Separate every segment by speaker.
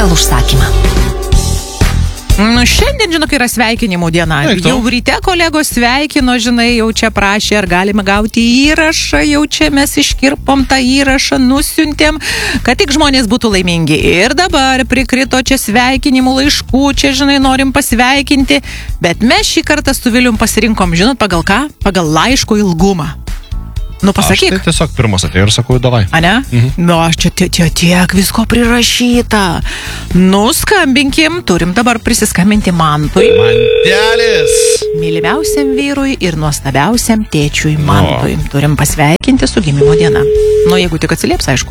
Speaker 1: pagal užsakymą.
Speaker 2: Šiandien, žinok, yra sveikinimų diena. Jau ryte kolegos sveikino, žinai, jau čia prašė, ar galime gauti įrašą, jau čia mes iškirpom tą įrašą, nusiuntėm, kad tik žmonės būtų laimingi. Ir dabar prikrito čia sveikinimų laiškų, čia, žinai, norim pasveikinti, bet mes šį kartą su Vilium pasirinkom, žinot, pagal ką? Pagal laiško ilgumą. Nu, pasakyk.
Speaker 3: Aš tai tiesiog pirmas atėjau ir sakau, davai.
Speaker 2: A ne? Nu, aš čia tiek visko prirašyta. Nu, skambinkim, turim dabar prisiskambinti Mantui.
Speaker 3: Mantelis!
Speaker 2: Mylimiausiam vyrui ir nuostabiausiam tėčiui Mantui. Turim pasveikinti su gimimo diena. Nu, jeigu tik atsilieps, aišku.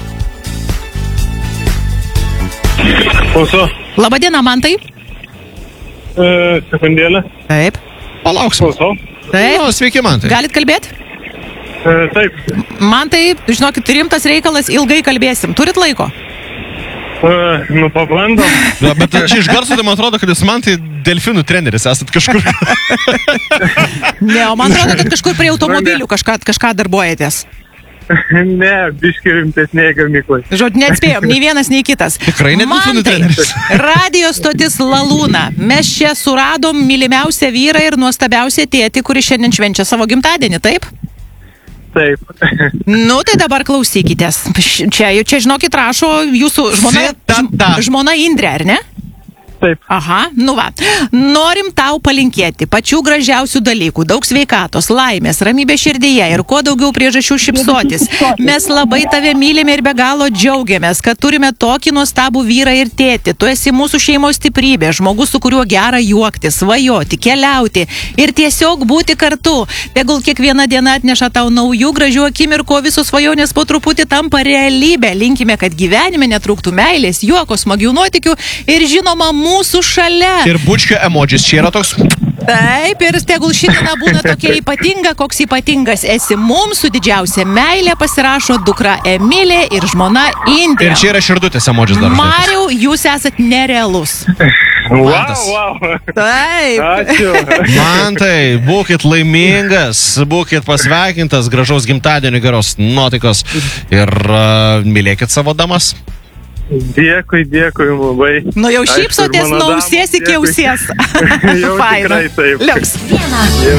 Speaker 4: Klauso.
Speaker 2: Labadiena, Mantai.
Speaker 4: Sekundėlę.
Speaker 2: Taip.
Speaker 3: Palauksim.
Speaker 4: Klauso.
Speaker 2: Taip.
Speaker 3: Nu, sveiki, Mantai.
Speaker 2: Galit kalbėti?
Speaker 4: Taip.
Speaker 2: Mantai, žinokit, rimtas reikalas, ilgai kalbėsim. Turit laiko?
Speaker 4: Nu, pabandom.
Speaker 3: Ja, bet čia iš garso tai man atrodo, kad jūs man tai delfinų treneris esat kažkur.
Speaker 2: Ne, o man atrodo, kad kažkur prie automobilių kažką darbuojatės.
Speaker 4: Ne, biški rimtesnėje gamyklai.
Speaker 2: Žodžiu, neatspėjom, nei vienas, nei kitas.
Speaker 3: Tikrai ne delfinų treneris.
Speaker 2: Radio stotis Lalūna. Mes čia suradom mylimiausią vyrą ir nuostabiausią tėtį, kuris šiandien švenčia savo gimtadienį, taip?
Speaker 4: Taip.
Speaker 2: Nu, tai dabar klausykitės. Čia žinokit, rašo jūsų žmona Indrė, ar ne?
Speaker 4: Taip.
Speaker 2: Aha, nu va. Norim tau palinkėti pačių gražiausių dalykų, daug sveikatos, laimės, ramybės širdyje ir kuo daugiau priežasčių šypsotis. Mes labai tave mylime ir be galo džiaugiamės, kad turime tokį nuostabų vyrą ir tėtį. Tu esi mūsų šeimos stiprybė, žmogus, su kuriuo gera juokti, svajoti, keliauti ir tiesiog būti kartu. Tegul kiekviena diena atneša tau naujų gražių akimirkų, visos svajonės po truputį tampa realybė. Linkime, kad gyvenime netrūktų meilės, juoko, smagių nuotykių ir žinoma mūsų šalia.
Speaker 3: Ir bučkio emodžis čia yra toks.
Speaker 2: Taip, ir tegul šiandien būna tokia ypatinga, koks ypatingas esi mums, su didžiausia meilė pasirašo dukra Emilė ir žmona Indrė.
Speaker 3: Ir čia yra širdutės emodžis dar.
Speaker 2: Mariau, jūs esat nerealus.
Speaker 4: Wow.
Speaker 2: Taip.
Speaker 4: Ačiū.
Speaker 3: Mantai, būkit laimingas, būkit pasveikintas, gražaus gimtadienio, geros nuotaikos ir mylėkit savo damas.
Speaker 4: Dėkui labai.
Speaker 2: Nu jau šypsotės nuo ausies iki ausies.
Speaker 4: Jau tikrai taip.
Speaker 2: Liuks.